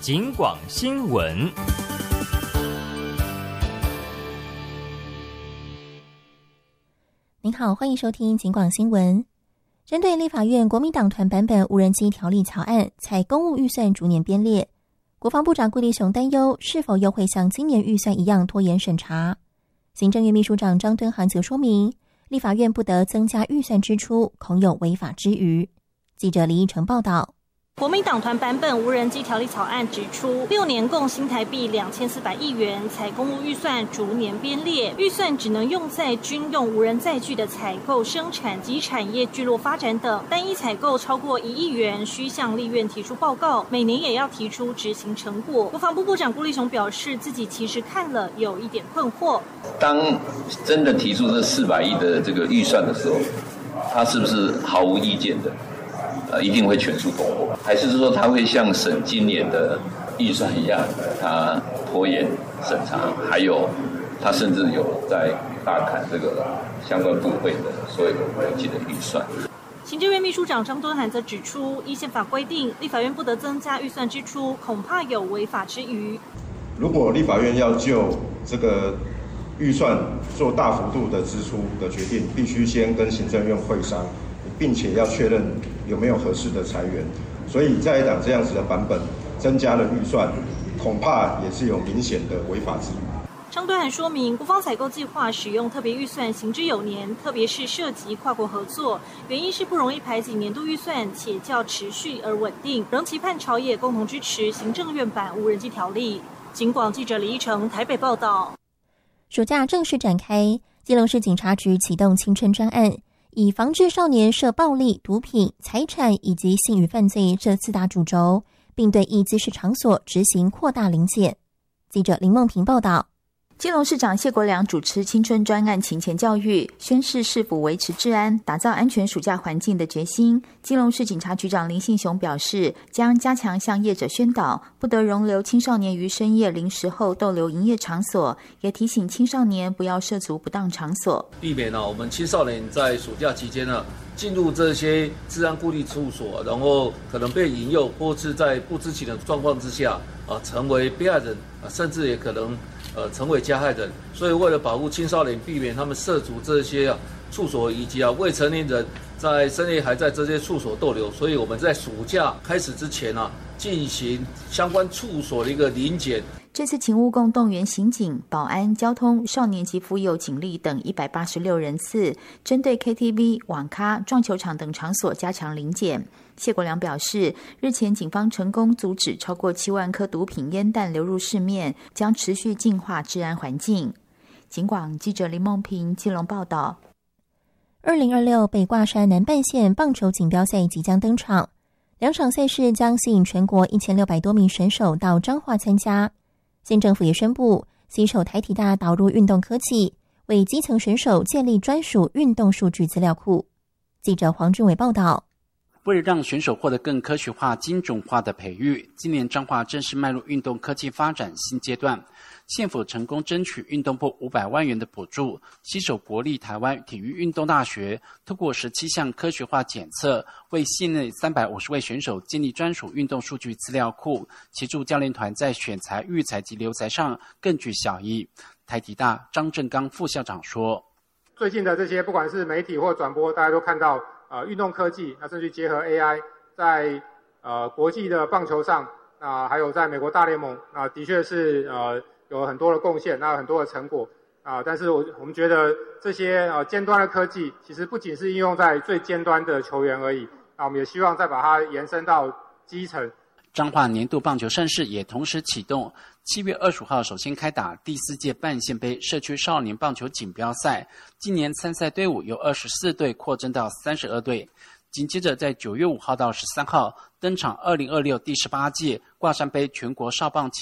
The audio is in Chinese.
警广新闻。 您好，欢迎收听警广新闻。针对立法院国民党团版本无人机条例草案，采公务预算逐年编列，国防部长顾立雄担忧是否又会像今年预算一样拖延审查。行政院秘书长张敦涵则说明，立法院不得增加预算支出，恐有违法之虞。记者李义成报道。 国民党团版本无人机条例草案指出，6年共新台币2400亿元，采公务预算逐年编列，预算只能用在军用无人载具的采购、生产及产业聚落发展等。单一采购超过1亿元，需向立院提出报告，每年也要提出执行成果。国防部部长顾立雄表示，自己其实看了有一点困惑。 当真的提出这400亿的这个预算的时候，他是不是毫无意见的？一定会全数通过，还是说他会像审今年的预算一样，他拖延审查，还有他甚至有在大砍这个相关部会的所有国际的预算。 行政院秘书长张敦涵则指出，依宪法规定，立法院不得增加预算支出，恐怕有违法之虞。 如果立法院要就这个预算做大幅度的支出的决定，必须先跟行政院会商，并且要确认有没有合适的财源，所以在野党这样子的版本增加了预算，恐怕也是有明显的违法之虞。 张敦涵说明，国防采购计划使用特别预算行之有年，特别是涉及跨国合作，原因是不容易排挤年度预算，且较持续而稳定，仍期盼朝野共同支持行政院版无人机条例。警广记者李一成台北报道。 暑假正式展开，基隆市警察局启动青春专案，以防治少年涉暴力、毒品、财产以及性与犯罪这4大主轴，并对易滋事场所执行扩大临检。记者林梦平报道。 基隆市长谢国良主持青春专案勤前教育，宣示市府维持治安、打造安全暑假环境的决心。基隆市警察局长林信雄表示，将加强向业者宣导，不得容留青少年于深夜零时后逗留营业场所，也提醒青少年不要涉足不当场所， 避免我们青少年在暑假期间进入这些治安顾虑处所，然后可能被引诱，或是在不知情的状况之下成为被害人，甚至也可能成为加害人。所以为了保护青少年，避免他们涉足这些处所，以及未成年人在深夜还在这些处所逗留，所以我们在暑假开始之前进行相关处所的一个临检。 这次勤务共动员刑警、保安、交通、少年及妇幼警力等186人次，针对 KTV、网咖、撞球场等场所加强临检。谢国良表示，日前警方成功阻止超过7万颗毒品烟弹流入市面，将持续净化治安环境。警广记者林梦平基隆报道。 2026北挂山南半线棒球锦标赛即将登场，2场赛事将吸引全国1600多名选手到彰化参加。县政府也宣布，携手台体大导入运动科技，为基层选手建立专属运动数据资料库。记者黄俊伟报道。 为了让选手获得更科学化、精准化的培育，今年彰化正式迈入运动科技发展新阶段。县府成功争取运动部500万元的补助，携手国立台湾体育运动大学，透过17项科学化检测，为县内350位选手建立专属运动数据资料库，协助教练团在选材、育才及留才上更具效益。台体大张正刚副校长说：“ 最近的这些不管是媒体或转播，大家都看到运动科技，甚至结合 AI， 在国际的棒球上，还有在美国大联盟，的确是有很多的贡献，有很多的成果但是我们觉得这些尖端的科技，其实不仅是应用在最尖端的球员而已，我们也希望再把它延伸到基层。” 彰化年度棒球盛事也同时启动，7月25号首先开打第4届半县杯社区少年棒球锦标赛，今年参赛队伍由24队扩增到32队。紧接着在9月5号到13号登场2026第18届挂山杯全国少棒